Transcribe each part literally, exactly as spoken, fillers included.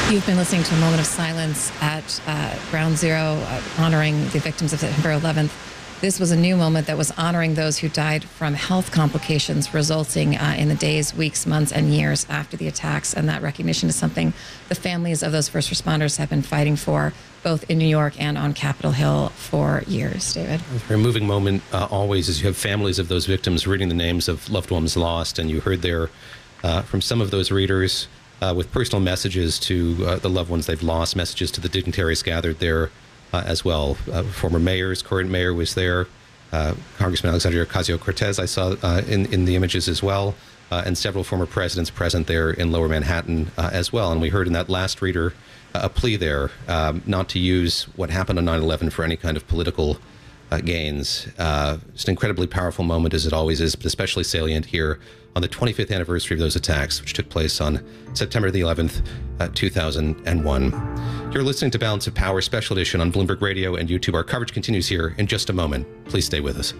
You've been listening to a moment of silence at uh, Ground Zero, uh, honoring the victims of September eleventh. This was a new moment that was honoring those who died from health complications resulting uh, in the days, weeks, months, and years after the attacks. And that recognition is something the families of those first responders have been fighting for, both in New York and on Capitol Hill for years. David? A very moving moment uh, always is you have families of those victims reading the names of loved ones lost, and you heard there uh, from some of those readers uh, with personal messages to uh, the loved ones they've lost, messages to the dignitaries gathered there uh, as well. Uh, former mayors, current mayor was there, uh, Congressman Alexandria Ocasio-Cortez I saw uh, in, in the images as well, uh, and several former presidents present there in Lower Manhattan uh, as well. And we heard in that last reader a plea there um, not to use what happened on nine eleven for any kind of political uh, gains. Uh, it's an incredibly powerful moment, as it always is, but especially salient here on the twenty-fifth anniversary of those attacks, which took place on September the eleventh, uh, two thousand one. You're listening to Balance of Power Special Edition on Bloomberg Radio and YouTube. Our coverage continues here in just a moment. Please stay with us.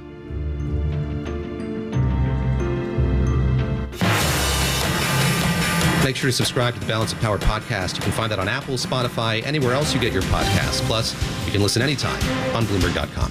Make sure to subscribe to the Balance of Power podcast. You can find that on Apple, Spotify, anywhere else you get your podcasts. Plus, you can listen anytime on Bloomberg dot com.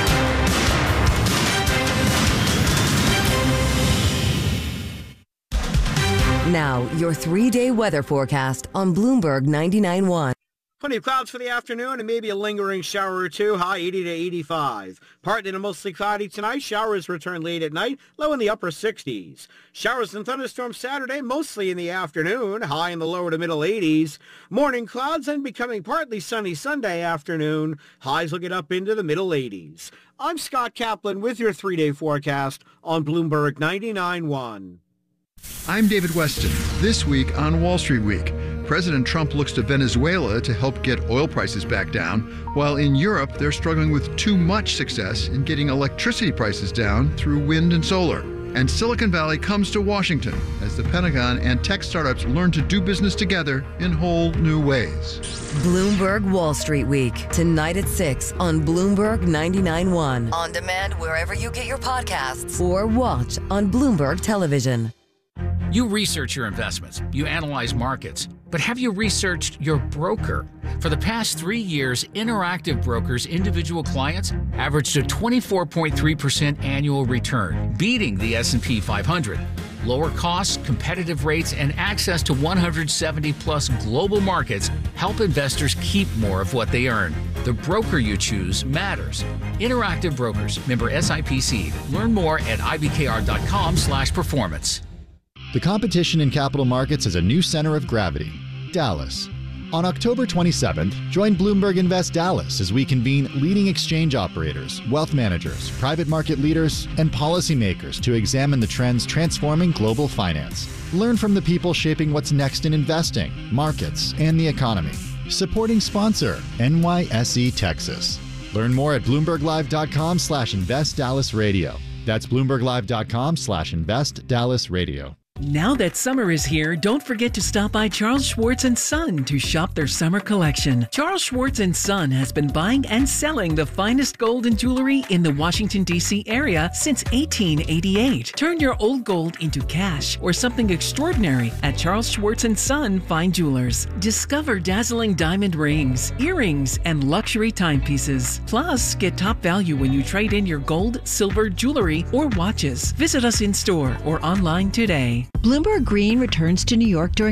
Now, your three-day weather forecast on Bloomberg ninety-nine point one. Plenty of clouds for the afternoon and maybe a lingering shower or two, high eighty to eighty-five. Partly to mostly cloudy tonight. Showers return late at night, low in the upper sixties. Showers and thunderstorms Saturday, mostly in the afternoon, high in the lower to middle eighties. Morning clouds and becoming partly sunny Sunday afternoon. Highs will get up into the middle eighties. I'm Scott Kaplan with your three-day forecast on Bloomberg ninety-nine point one. I'm David Weston. This week on Wall Street Week, President Trump looks to Venezuela to help get oil prices back down, while in Europe they're struggling with too much success in getting electricity prices down through wind and solar. And Silicon Valley comes to Washington as the Pentagon and tech startups learn to do business together in whole new ways. Bloomberg Wall Street Week, tonight at six on Bloomberg ninety-nine point one. On demand wherever you get your podcasts or watch on Bloomberg Television. You research your investments, you analyze markets, but have you researched your broker? For the past three years, Interactive Brokers' individual clients averaged a twenty-four point three percent annual return, beating the S and P five hundred. Lower costs, competitive rates, and access to one hundred seventy plus global markets help investors keep more of what they earn. The broker you choose matters. Interactive Brokers, member S I P C. Learn more at I B K R dot com slash performance. The competition in capital markets has a new center of gravity, Dallas. On October twenty-seventh, join Bloomberg Invest Dallas as we convene leading exchange operators, wealth managers, private market leaders, and policymakers to examine the trends transforming global finance. Learn from the people shaping what's next in investing, markets, and the economy. Supporting sponsor, N Y S E Texas. Learn more at Bloomberg Live dot com slash Invest Dallas Radio. That's Bloomberg Live dot com slash Invest Dallas Radio. Now that summer is here, don't forget to stop by Charles Schwartz and Son to shop their summer collection. Charles Schwartz and Son has been buying and selling the finest gold and jewelry in the Washington, D C area since eighteen eighty-eight. Turn your old gold into cash or something extraordinary at Charles Schwartz and Son Fine Jewelers. Discover dazzling diamond rings, earrings, and luxury timepieces. Plus, get top value when you trade in your gold, silver, jewelry, or watches. Visit us in store or online today. Bloomberg Green returns to New York during